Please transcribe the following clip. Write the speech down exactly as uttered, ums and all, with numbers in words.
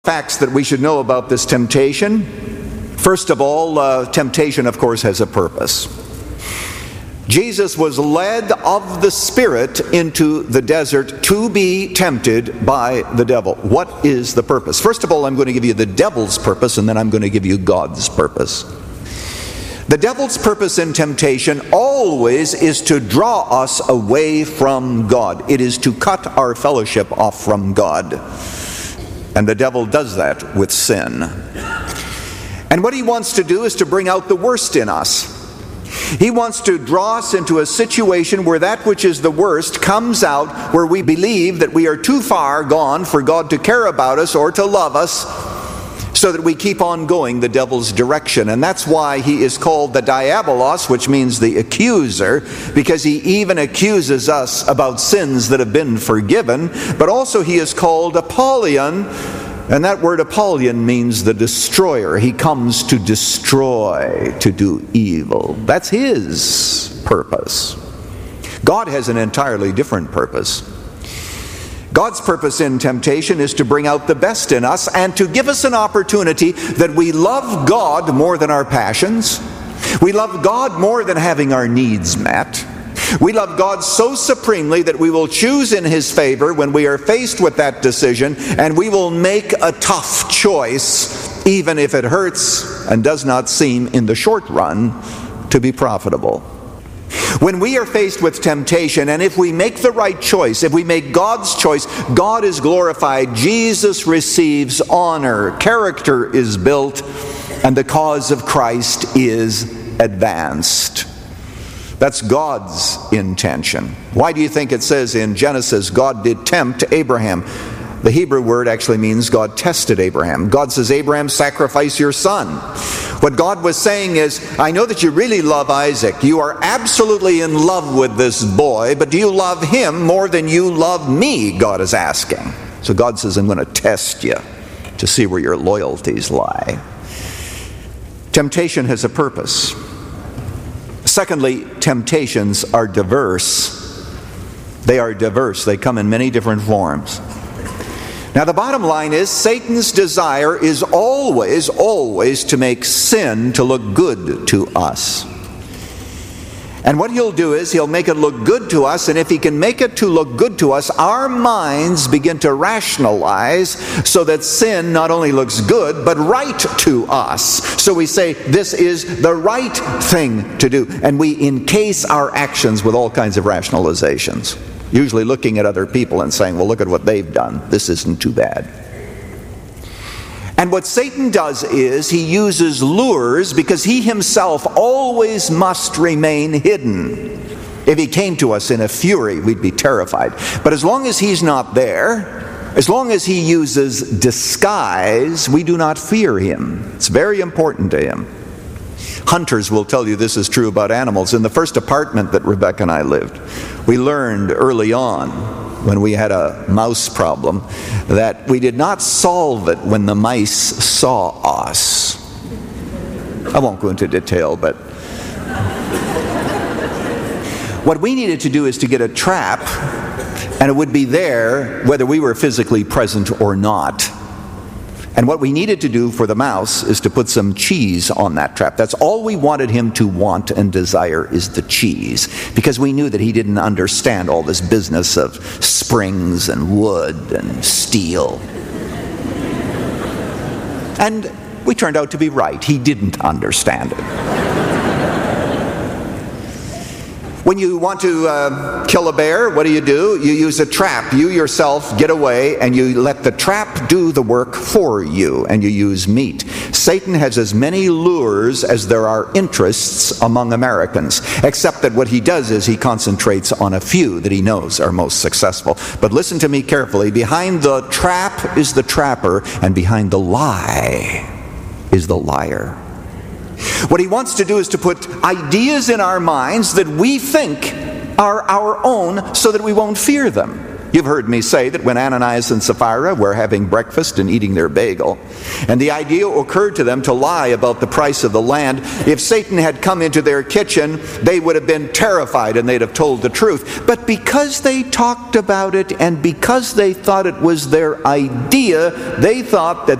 Facts that we should know about this temptation. First of all, uh, temptation, of course, has a purpose. Jesus was led of the Spirit into the desert to be tempted by the devil. What is the purpose? First of all, I'm going to give you the devil's purpose, and then I'm going to give you God's purpose. The devil's purpose in temptation always is to draw us away from God. It is to cut our fellowship off from God. And the devil does that with sin. And what he wants to do is to bring out the worst in us. He wants to draw us into a situation where that which is the worst comes out, where we believe that we are too far gone for God to care about us or to love us, so that we keep on going the devil's direction. And that's why he is called the diabolos, which means the accuser, because he even accuses us about sins that have been forgiven. But also he is called Apollyon, and that word Apollyon means the destroyer. He comes to destroy, to do evil. That's his purpose. God has an entirely different purpose. God's purpose in temptation is to bring out the best in us and to give us an opportunity that we love God more than our passions. We love God more than having our needs met. We love God so supremely that we will choose in His favor when we are faced with that decision, and we will make a tough choice, even if it hurts and does not seem in the short run to be profitable. When we are faced with temptation, and if we make the right choice, if we make God's choice, God is glorified, Jesus receives honor, character is built, and the cause of Christ is advanced. That's God's intention. Why do you think it says in Genesis, God did tempt Abraham? The Hebrew word actually means God tested Abraham. God says, Abraham, sacrifice your son. What God was saying is, I know that you really love Isaac. You are absolutely in love with this boy, but do you love him more than you love me? God is asking. So God says, I'm going to test you to see where your loyalties lie. Temptation has a purpose. Secondly, temptations are diverse. They are diverse. They come in many different forms. Now, the bottom line is Satan's desire is always, always to make sin to look good to us. And what he'll do is he'll make it look good to us, and if he can make it to look good to us, our minds begin to rationalize so that sin not only looks good, but right to us. So we say, this is the right thing to do. And we encase our actions with all kinds of rationalizations. Usually looking at other people and saying, well, look at what they've done. This isn't too bad. And what Satan does is he uses lures, because he himself always must remain hidden. If he came to us in a fury, we'd be terrified. But as long as he's not there, as long as he uses disguise, we do not fear him. It's very important to him. Hunters will tell you this is true about animals. In the first apartment that Rebecca and I lived, we learned early on, when we had a mouse problem, that we did not solve it when the mice saw us. I won't go into detail, but what we needed to do is to get a trap, and it would be there whether we were physically present or not. And what we needed to do for the mouse is to put some cheese on that trap. That's all we wanted him to want and desire, is the cheese. Because we knew that he didn't understand all this business of springs and wood and steel. And we turned out to be right. He didn't understand it. When you want to uh, kill a bear, what do you do? You use a trap. You yourself get away, and you let the trap do the work for you, and you use meat. Satan has as many lures as there are interests among Americans, except that what he does is he concentrates on a few that he knows are most successful. But listen to me carefully. Behind the trap is the trapper, and behind the lie is the liar. What he wants to do is to put ideas in our minds that we think are our own, so that we won't fear them. You've heard me say that when Ananias and Sapphira were having breakfast and eating their bagel, and the idea occurred to them to lie about the price of the land, if Satan had come into their kitchen, they would have been terrified and they'd have told the truth. But because they talked about it and because they thought it was their idea, they thought that